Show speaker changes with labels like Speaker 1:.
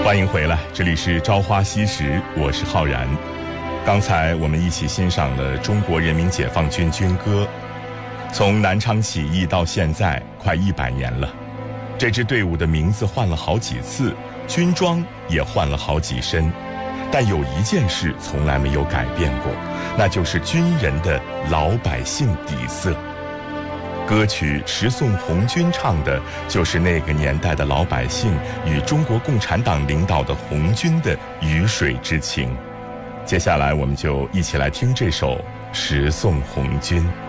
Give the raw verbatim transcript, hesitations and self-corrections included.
Speaker 1: 欢迎回来，这里是朝花夕拾，我是浩然。刚才我们一起欣赏了中国人民解放军军歌。从南昌起义到现在快一百年了，这支队伍的名字换了好几次，军装也换了好几身，但有一件事从来没有改变过，那就是军人的老百姓底色。歌曲《十送红军》唱的就是那个年代的老百姓与中国共产党领导的红军的鱼水之情。接下来我们就一起来听这首《十送红军》。